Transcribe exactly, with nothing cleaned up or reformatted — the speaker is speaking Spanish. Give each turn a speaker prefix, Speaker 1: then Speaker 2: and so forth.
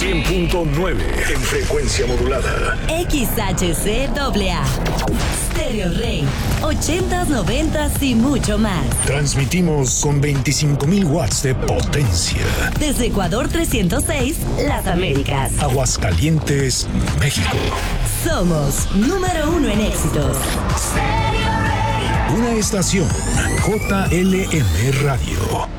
Speaker 1: cien punto nueve en frecuencia modulada.
Speaker 2: X H C A A. Stereo Rey. ochentas, noventas y mucho más.
Speaker 1: Transmitimos con veinticinco mil watts de potencia.
Speaker 2: Desde Ecuador trescientos seis, Las Américas.
Speaker 1: Aguascalientes, México.
Speaker 2: Somos número uno en éxitos.
Speaker 1: Una estación J L M Radio.